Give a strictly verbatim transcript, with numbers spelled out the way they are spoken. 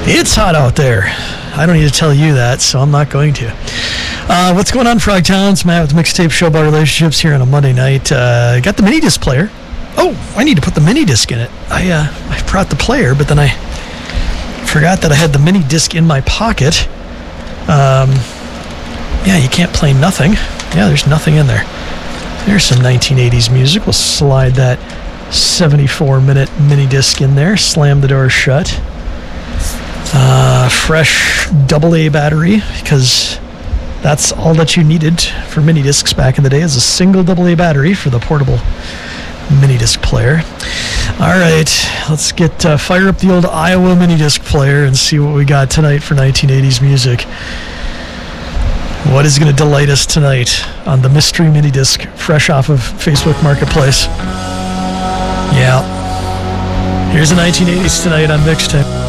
It's hot out there. I don't need to tell you that, so I'm not going to. Uh, what's going on, Frogtown? It's Matt with the Mixtape Show about relationships here on a Monday night. Uh, got the mini disc player. Oh, I need to put the mini disc in it. I uh, I brought the player, but then I forgot that I had the mini disc in my pocket. Um, yeah, you can't play nothing. Yeah, there's nothing in there. There's some nineteen eighties music. We'll slide that seventy-four minute mini disc in there. Slam the door shut. Uh, fresh double A battery, because that's all that you needed for mini discs back in the day, is a single double A battery for the portable mini disc player. All right, let's get uh, fire up the old Iowa mini disc player and see what we got tonight for nineteen eighties music. What is going to delight us tonight on the mystery mini disc, fresh off of Facebook Marketplace? Yeah, here's the nineteen eighties tonight on Mixtape.